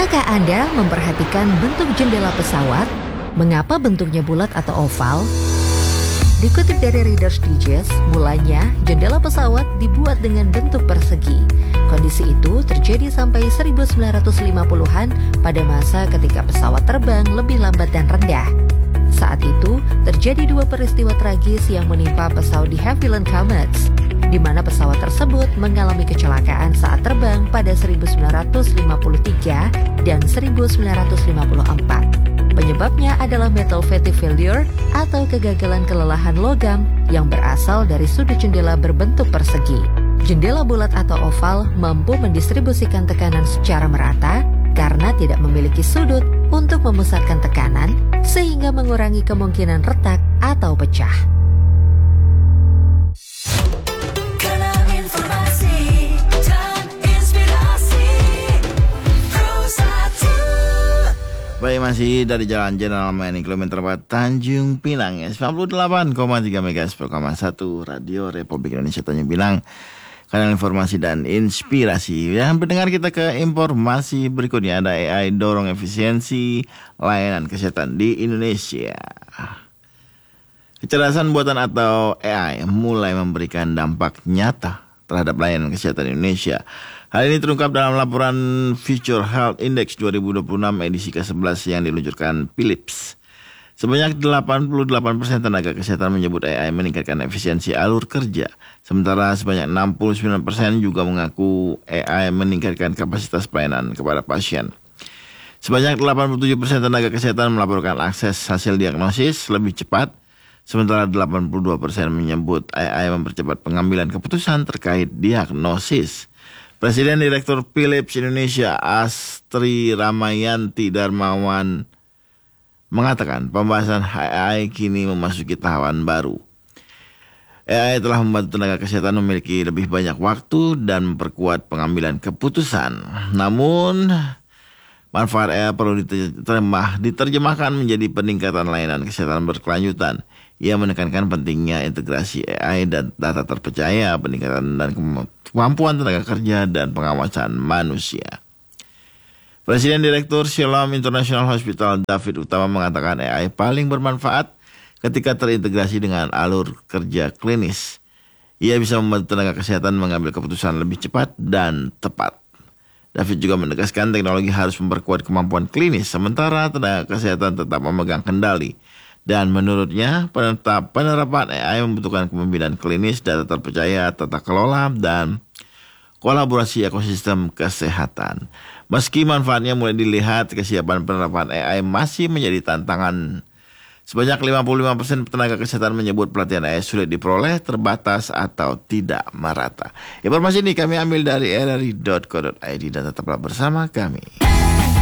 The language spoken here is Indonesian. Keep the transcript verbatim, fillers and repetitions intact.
Pernahkah Anda memperhatikan bentuk jendela pesawat? Mengapa bentuknya bulat atau oval? Dikutip dari Reader's Digest, mulanya jendela pesawat dibuat dengan bentuk persegi. Kondisi itu terjadi sampai seribu sembilan ratus lima puluhan pada masa ketika pesawat terbang lebih lambat dan rendah. Saat itu, terjadi dua peristiwa tragis yang menimpa pesawat de Havilland Comets, di mana pesawat tersebut mengalami kecelakaan saat terbang pada seribu sembilan ratus lima puluh tiga dan seribu sembilan ratus lima puluh empat. Penyebabnya adalah metal fatigue failure atau kegagalan kelelahan logam yang berasal dari sudut jendela berbentuk persegi. Jendela bulat atau oval mampu mendistribusikan tekanan secara merata karena tidak memiliki sudut untuk memusatkan tekanan, sehingga mengurangi kemungkinan retak atau pecah. Baik, masih dari Jalan Jenderal Mayani kilometer empat Tanjung Pinang ya, sembilan puluh delapan koma tiga megahertz per koma satu Radio Republik Indonesia Tanjung Pinang, kanal informasi dan inspirasi. Ya, pendengar, kita ke informasi berikutnya. Ada A I dorong efisiensi layanan kesehatan di Indonesia. Kecerdasan buatan atau A I mulai memberikan dampak nyata terhadap layanan kesehatan Indonesia. Hal ini terungkap dalam laporan Future Health Index dua ribu dua puluh enam edisi ke sebelas yang diluncurkan Philips. Sebanyak delapan puluh delapan persen tenaga kesehatan menyebut A I meningkatkan efisiensi alur kerja. Sementara sebanyak enam puluh sembilan persen juga mengaku A I meningkatkan kapasitas pelayanan kepada pasien. Sebanyak delapan puluh tujuh persen tenaga kesehatan melaporkan akses hasil diagnosis lebih cepat. Sementara delapan puluh dua persen menyebut A I mempercepat pengambilan keputusan terkait diagnosis. Presiden Direktur Philips Indonesia Astri Ramayanti Darmawan mengatakan pembahasan A I kini memasuki tahapan baru. A I telah membantu tenaga kesehatan memiliki lebih banyak waktu dan memperkuat pengambilan keputusan. Namun, manfaat A I perlu diterjemah, diterjemahkan menjadi peningkatan layanan kesehatan berkelanjutan. Ia menekankan pentingnya integrasi A I dan data terpercaya, peningkatan dan kemampuan tenaga kerja, dan pengawasan manusia. Presiden Direktur Siloam International Hospital David Utama mengatakan A I paling bermanfaat ketika terintegrasi dengan alur kerja klinis. Ia bisa membantu tenaga kesehatan mengambil keputusan lebih cepat dan tepat. David juga menegaskan teknologi harus memperkuat kemampuan klinis, sementara tenaga kesehatan tetap memegang kendali. Dan menurutnya, penerapan A I membutuhkan kepemimpinan klinis, data terpercaya, tata kelola, dan kolaborasi ekosistem kesehatan. Meski manfaatnya mulai dilihat, kesiapan penerapan A I masih menjadi tantangan. Sebanyak lima puluh lima persen tenaga kesehatan menyebut pelatihan A I sulit diperoleh, terbatas, atau tidak merata. Informasi ini kami ambil dari r r i dot co dot i d dan tetaplah bersama kami.